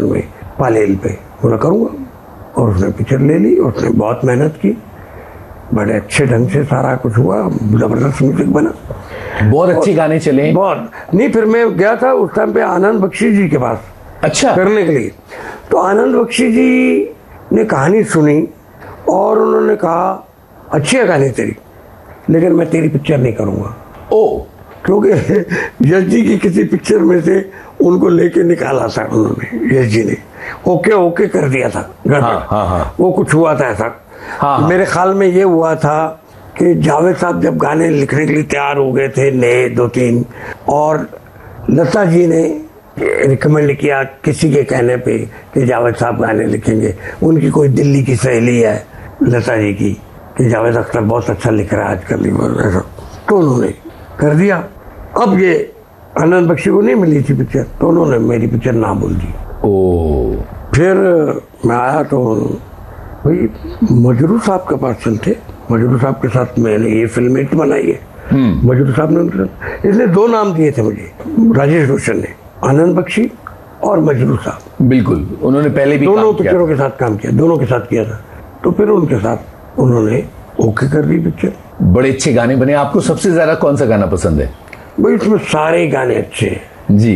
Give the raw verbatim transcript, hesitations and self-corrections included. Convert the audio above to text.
में पालेल पे, बोला करूँगा। और उसने पिक्चर ले ली, उसने बहुत मेहनत की, बड़े अच्छे ढंग से सारा कुछ हुआ, जबरदस्त म्यूजिक बना, बहुत अच्छे गाने चले। बहुत नहीं, फिर मैं गया था उस टाइम पे आनंद बख्शी जी के पास अच्छा करने के लिए। तो आनंद बख्शी जी ने कहानी सुनी और उन्होंने कहा अच्छी है कहानी तेरी, लेकिन मैं तेरी पिक्चर नहीं करूँगा। ओ, क्योंकि यश जी की किसी पिक्चर में से उनको लेके निकाला था उन्होंने, यश जी ने ओके ओके कर दिया था। हाँ, हाँ, हाँ। वो कुछ हुआ था ऐसा। हाँ, हाँ। मेरे ख्याल में ये हुआ था कि जावेद साहब जब गाने लिखने के लिए तैयार हो गए थे नए दो तीन, और लता जी ने रिकमेंड किया किसी के कहने पे कि जावेद साहब गाने लिखेंगे। उनकी कोई दिल्ली की सहेली है लता जी की कि जावेद अख्तर बहुत अच्छा लिख रहा है आजकल, ऐसा, तो उन्होंने कर दिया। अब ये आनंद बख्शी को नहीं मिली थी पिक्चर, तो उन्होंने मेरी पिक्चर ना बोल दी। ओ, फिर मैं आया तो भाई मजरू साहब के पास चलते, मजरू साहब के साथ मैंने ये फिल्म हिट बनाई है। मजरू साहब ने, इसने दो नाम दिए थे मुझे, राजेश रोशन ने, आनंद बख्शी और मजरू साहब। बिल्कुल, उन्होंने पहले भी दोनों पिक्चरों के साथ काम किया, दोनों के साथ किया था। तो फिर उनके साथ उन्होंने ओके कर दी पिक्चर। बड़े अच्छे गाने बने। आपको सबसे ज्यादा कौन सा गाना पसंद है? भाई इसमें सारे गाने अच्छे हैं जी।